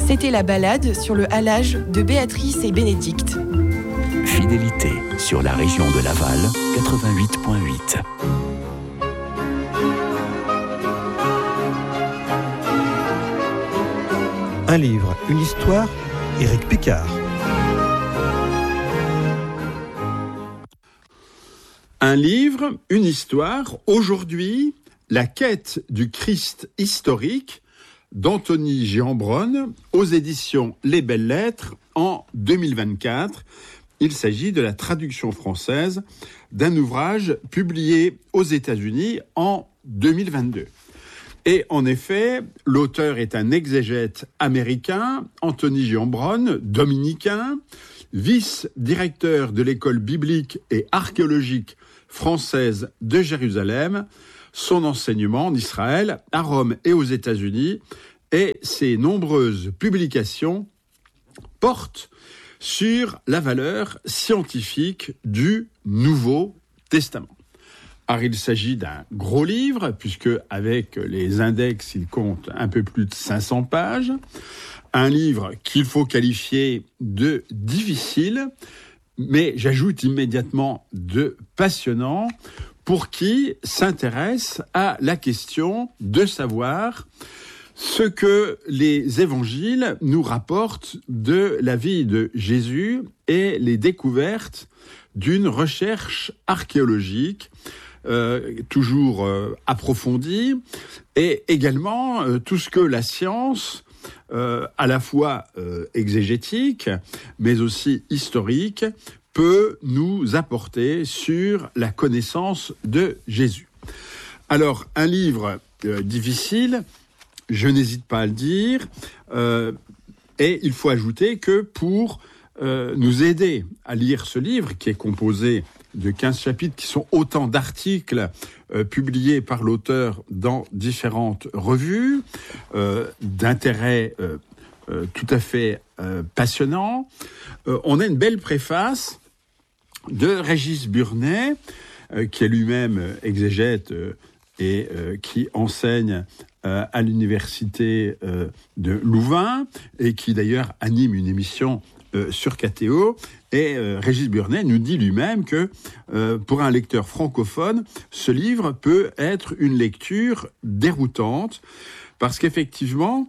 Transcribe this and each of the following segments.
C'était la balade sur le halage de Béatrice et Bénédicte. Fidélité sur la région de Laval, 88.8. Un livre, une histoire, Éric Picard. Un livre, une histoire. Aujourd'hui, la quête du Christ historique d'Anthony Giambron aux éditions Les Belles Lettres en 2024. Il s'agit de la traduction française d'un ouvrage publié aux États-Unis en 2022. Et en effet, l'auteur est un exégète américain, Anthony Giambron, dominicain, vice-directeur de l'école biblique et archéologique française de Jérusalem. Son enseignement en Israël, à Rome et aux États-Unis, et ses nombreuses publications portent sur la valeur scientifique du Nouveau Testament. Alors, il s'agit d'un gros livre, puisque avec les index, il compte un peu plus de 500 pages. Un livre qu'il faut qualifier de difficile, mais j'ajoute immédiatement de passionnant, pour qui s'intéresse à la question de savoir ce que les évangiles nous rapportent de la vie de Jésus et les découvertes d'une recherche archéologique toujours approfondie, et également tout ce que la science, à la fois exégétique, mais aussi historique, peut nous apporter sur la connaissance de Jésus. Alors, un livre difficile, je n'hésite pas à le dire, et il faut ajouter que pour nous aider à lire ce livre, qui est composé de 15 chapitres, qui sont autant d'articles publiés par l'auteur dans différentes revues, d'intérêt tout à fait passionnant, on a une belle préface de Régis Burnet, qui est lui-même exégète et qui enseigne à l'université de Louvain, et qui d'ailleurs anime une émission sur KTO. Et Régis Burnet nous dit lui-même que pour un lecteur francophone, ce livre peut être une lecture déroutante, parce qu'effectivement,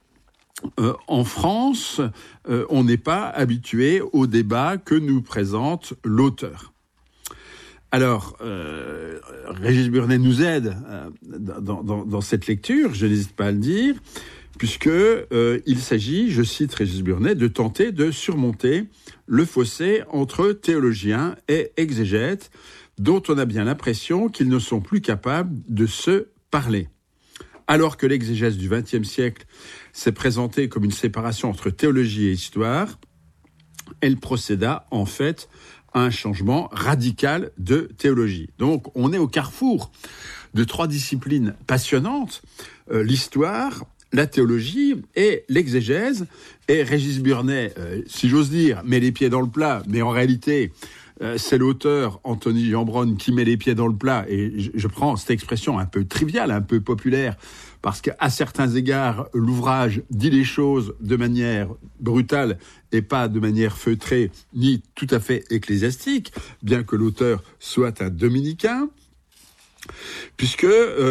en France, on n'est pas habitué au débat que nous présente l'auteur. Alors, Régis Burnet nous aide dans cette lecture, je n'hésite pas à le dire, puisque il s'agit, je cite Régis Burnet, de tenter de surmonter le fossé entre théologiens et exégètes, dont on a bien l'impression qu'ils ne sont plus capables de se parler. Alors que l'exégèse du XXe siècle s'est présentée comme une séparation entre théologie et histoire, elle procéda en fait à un changement radical de théologie. Donc on est au carrefour de trois disciplines passionnantes, l'histoire, la théologie et l'exégèse. Et Régis Burnet, si j'ose dire, met les pieds dans le plat, mais en réalité, c'est l'auteur, Anthony Giambron, qui met les pieds dans le plat. Et je prends cette expression un peu triviale, un peu populaire, parce qu'à certains égards, l'ouvrage dit les choses de manière brutale et pas de manière feutrée, ni tout à fait ecclésiastique, bien que l'auteur soit un dominicain, puisque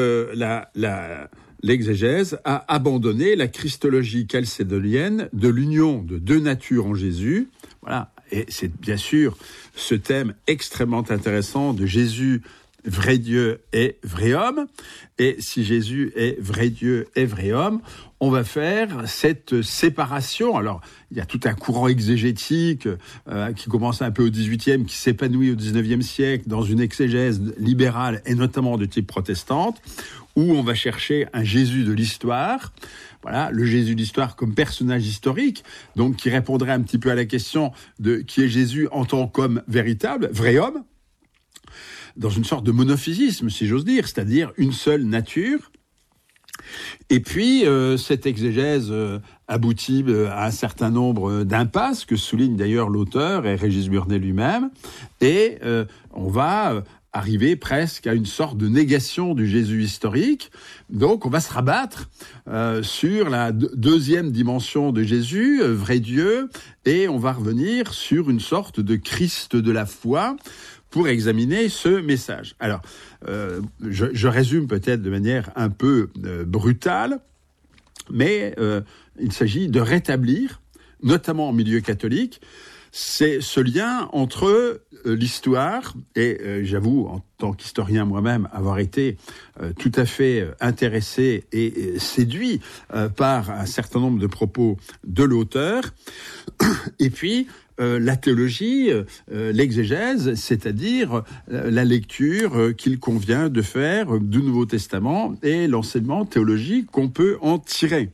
l'exégèse a abandonné la christologie chalcédonienne de l'union de deux natures en Jésus. Voilà. Et c'est bien sûr ce thème extrêmement intéressant de Jésus, vrai Dieu et vrai homme. Et si Jésus est vrai Dieu et vrai homme, on va faire cette séparation. Alors, il y a tout un courant exégétique qui commence un peu au XVIIIe, qui s'épanouit au XIXe siècle dans une exégèse libérale et notamment de type protestante, où on va chercher un Jésus de l'histoire. Voilà, le Jésus de l'histoire comme personnage historique, donc qui répondrait un petit peu à la question de qui est Jésus en tant qu'homme véritable, vrai homme, dans une sorte de monophysisme, si j'ose dire, c'est-à-dire une seule nature. Et puis, cette exégèse aboutit à un certain nombre d'impasses, que souligne d'ailleurs l'auteur et Régis Burnet lui-même, et on va arriver presque à une sorte de négation du Jésus historique. Donc on va se rabattre sur la deuxième dimension de Jésus, vrai Dieu, et on va revenir sur une sorte de Christ de la foi pour examiner ce message. Alors, je résume peut-être de manière un peu brutale, mais il s'agit de rétablir, notamment au milieu catholique, c'est ce lien entre l'histoire, et j'avoue, en tant qu'historien moi-même, avoir été tout à fait intéressé et séduit par un certain nombre de propos de l'auteur, et puis la théologie, l'exégèse, c'est-à-dire la lecture qu'il convient de faire du Nouveau Testament et l'enseignement théologique qu'on peut en tirer.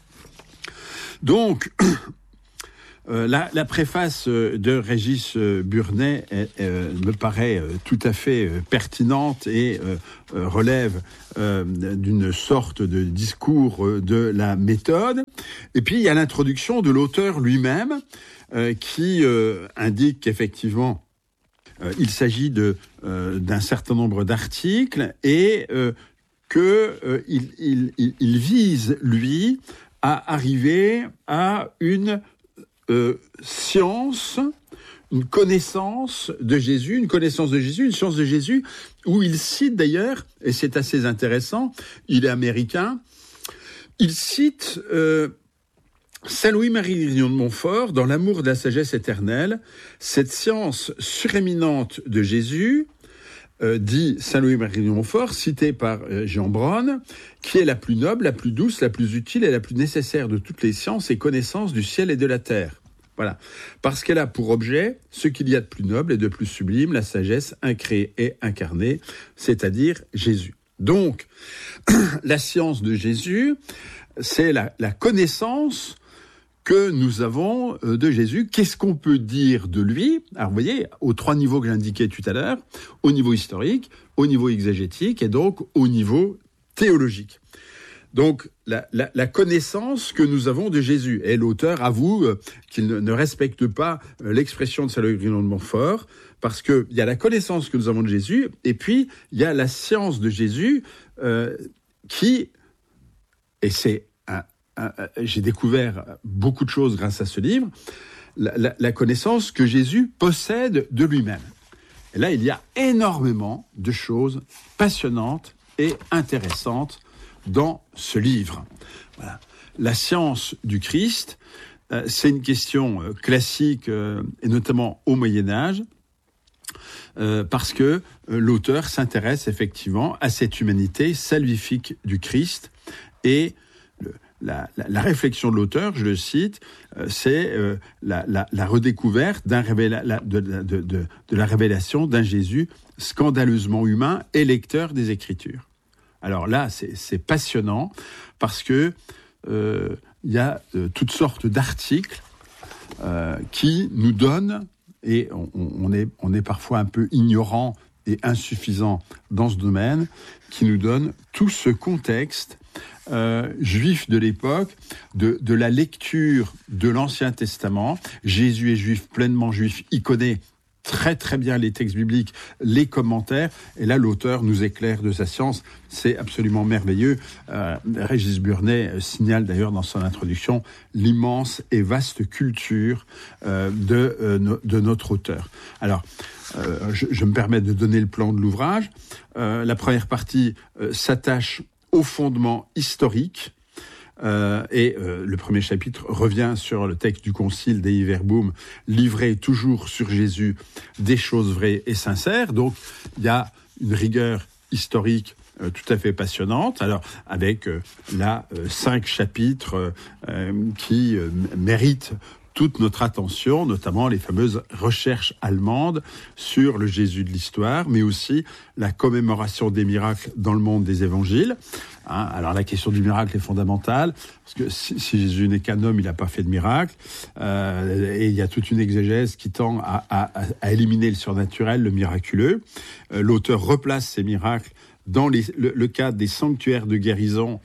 Donc, la préface de Régis Burnet me paraît tout à fait pertinente et relève d'une sorte de discours de la méthode. Et puis, il y a l'introduction de l'auteur lui-même qui indique qu'effectivement, il s'agit d'un certain nombre d'articles et qu'il vise, lui, à arriver à une science, une connaissance de Jésus, une science de Jésus, où il cite d'ailleurs, et c'est assez intéressant, il est américain, il cite Saint Louis-Marie Grignon de Montfort dans L'amour de la sagesse éternelle, cette science suréminente de Jésus, dit Saint Louis-Marie Grignon de Montfort, cité par Jean Braun, qui est la plus noble, la plus douce, la plus utile et la plus nécessaire de toutes les sciences et connaissances du ciel et de la terre. Voilà. Parce qu'elle a pour objet ce qu'il y a de plus noble et de plus sublime, la sagesse incréée et incarnée, c'est-à-dire Jésus. Donc, la science de Jésus, c'est la connaissance que nous avons de Jésus. Qu'est-ce qu'on peut dire de lui? Alors, vous voyez, aux trois niveaux que j'indiquais tout à l'heure, au niveau historique, au niveau exégétique et donc au niveau théologique. Donc, la connaissance que nous avons de Jésus. Et l'auteur avoue qu'il ne respecte pas l'expression de Saint Louis Grignon de Montfort, parce qu'il y a la connaissance que nous avons de Jésus, et puis il y a la science de Jésus qui, et c'est j'ai découvert beaucoup de choses grâce à ce livre, la connaissance que Jésus possède de lui-même. Et là, il y a énormément de choses passionnantes et intéressantes dans ce livre. Voilà. La science du Christ, c'est une question classique, et notamment au Moyen-Âge, parce que l'auteur s'intéresse effectivement à cette humanité salvifique du Christ, et la réflexion de l'auteur, je le cite, c'est la redécouverte de la révélation d'un Jésus scandaleusement humain et lecteur des Écritures. Alors là, c'est passionnant parce que il y a toutes sortes d'articles qui nous donnent, et on est parfois un peu ignorant et insuffisant dans ce domaine, qui nous donnent tout ce contexte juif de l'époque, de la lecture de l'Ancien Testament. Jésus est juif, pleinement juif, il connaît très très bien les textes bibliques, les commentaires, et là l'auteur nous éclaire de sa science, c'est absolument merveilleux. Régis Burnet signale d'ailleurs dans son introduction l'immense et vaste culture de notre auteur. Alors, je me permets de donner le plan de l'ouvrage. La première partie s'attache au fondement historique, et le premier chapitre revient sur le texte du Concile Dei Verbum, livré toujours sur Jésus, des choses vraies et sincères. Donc, il y a une rigueur historique tout à fait passionnante, alors avec 5 chapitres qui méritent toute notre attention, notamment les fameuses recherches allemandes sur le Jésus de l'histoire, mais aussi la commémoration des miracles dans le monde des évangiles. Alors la question du miracle est fondamentale, parce que si Jésus n'est qu'un homme, il n'a pas fait de miracle, et il y a toute une exégèse qui tend à éliminer le surnaturel, le miraculeux. L'auteur replace ces miracles dans le cadre des sanctuaires de guérison,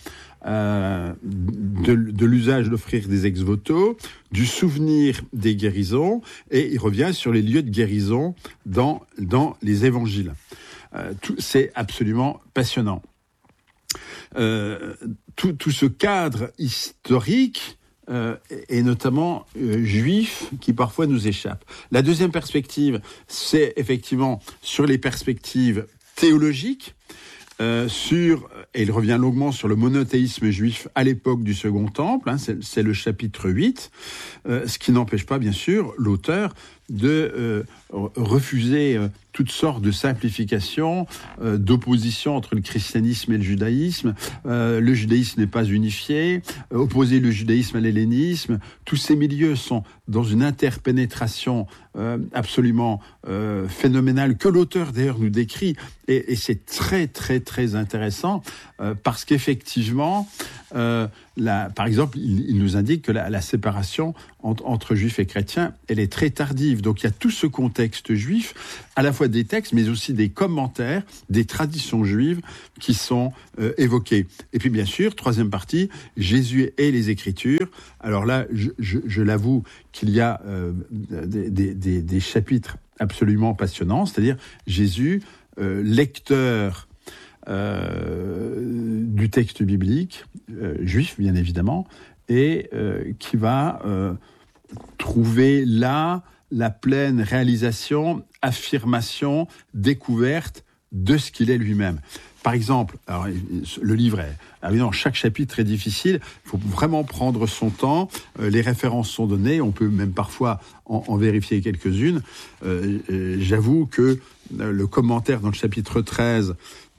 de l'usage d'offrir des ex-voto, du souvenir des guérisons, et il revient sur les lieux de guérison dans les évangiles. c'est absolument passionnant. Tout ce cadre historique et notamment juif qui parfois nous échappe. La deuxième perspective, c'est effectivement sur les perspectives théologiques, et il revient longuement sur le monothéisme juif à l'époque du Second Temple, c'est le chapitre 8, ce qui n'empêche pas bien sûr l'auteur de refuser toutes sortes de simplifications, d'opposition entre le christianisme et le judaïsme. Le judaïsme n'est pas unifié, opposer le judaïsme à l'hellénisme. Tous ces milieux sont dans une interpénétration absolument phénoménale que l'auteur d'ailleurs nous décrit. Et c'est très très très intéressant parce qu'effectivement, par exemple, il nous indique que la séparation entre juifs et chrétiens, elle est très tardive. Donc il y a tout ce contexte juif, à la fois des textes, mais aussi des commentaires, des traditions juives qui sont évoquées. Et puis bien sûr, troisième partie, Jésus et les Écritures. Alors là, je l'avoue qu'il y a des chapitres absolument passionnants, c'est-à-dire Jésus, lecteur du texte biblique, juif bien évidemment, et qui va trouver là la pleine réalisation, affirmation, découverte de ce qu'il est lui-même. Par exemple, alors, le livre est... Évidemment, chaque chapitre est difficile, il faut vraiment prendre son temps, les références sont données, on peut même parfois en vérifier quelques-unes. J'avoue que le commentaire dans le chapitre 13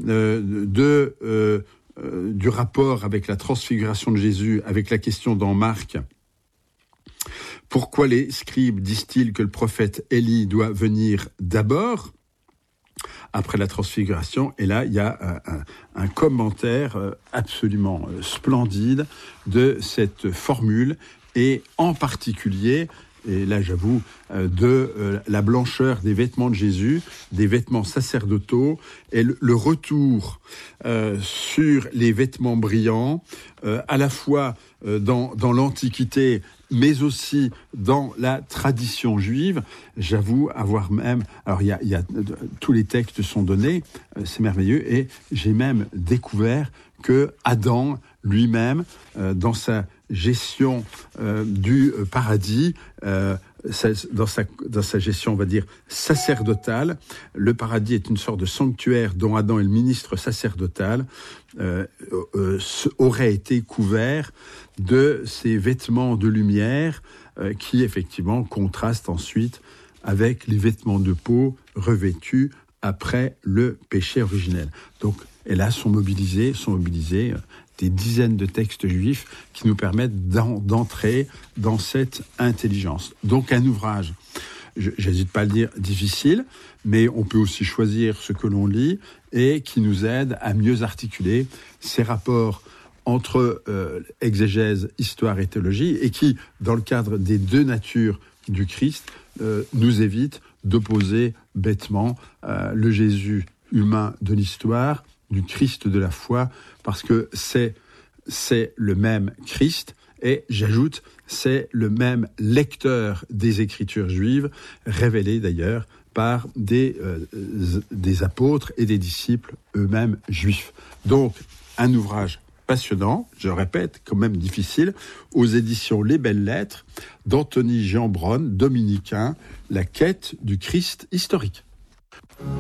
du rapport avec la transfiguration de Jésus, avec la question dans Marc, pourquoi les scribes disent-ils que le prophète Élie doit venir d'abord après la transfiguration? Et là, il y a un commentaire absolument splendide de cette formule, et en particulier, et là j'avoue, de la blancheur des vêtements de Jésus, des vêtements sacerdotaux, et le retour sur les vêtements brillants, à la fois dans l'Antiquité, mais aussi dans la tradition juive. J'avoue avoir même... Alors, il y a tous les textes sont donnés, c'est merveilleux, et j'ai même découvert que Adam lui-même, dans sa gestion du paradis, dans sa gestion, on va dire, sacerdotale, le paradis est une sorte de sanctuaire dont Adam est le ministre sacerdotal, aurait été couvert de ces vêtements de lumière qui, effectivement, contrastent ensuite avec les vêtements de peau revêtus après le péché originel. Donc, et là, sont mobilisés des dizaines de textes juifs qui nous permettent d'entrer dans cette intelligence. Donc, un ouvrage, j'hésite pas à le dire, difficile, mais on peut aussi choisir ce que l'on lit et qui nous aide à mieux articuler ces rapports entre exégèse, histoire et théologie, et qui, dans le cadre des deux natures du Christ, nous évite d'opposer bêtement le Jésus humain de l'histoire du Christ de la foi, parce que c'est le même Christ, et j'ajoute, c'est le même lecteur des Écritures juives, révélé d'ailleurs par des apôtres et des disciples eux-mêmes juifs. Donc, un ouvrage passionnant, je répète, quand même difficile, aux éditions Les Belles Lettres, d'Anthony Giambron, dominicain, La quête du Christ historique.